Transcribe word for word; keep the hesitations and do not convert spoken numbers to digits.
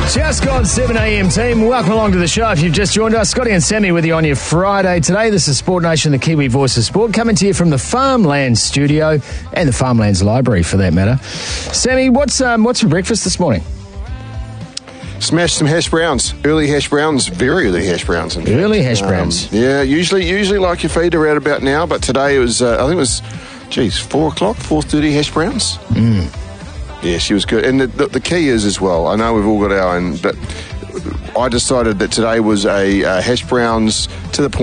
Just gone seven a.m. team. Welcome along to the show. If you've just joined us, Scotty and Sammy with you on your Friday today. This is Sport Nation, the Kiwi voice of sport, coming to you from the Farmlands studio and the Farmlands library, for that matter. Sammy, what's um, what's for breakfast this morning? Smashed some hash browns, early hash browns, very early hash browns. In fact. Early hash browns. Um, yeah, usually usually like your feed around about now, but today it was, uh, I think it was, geez, four o'clock, four thirty hash browns. Mm. Yeah, she was good. And the, the, the key is as well, I know we've all got our own, but I decided that today was a uh, hash browns to the point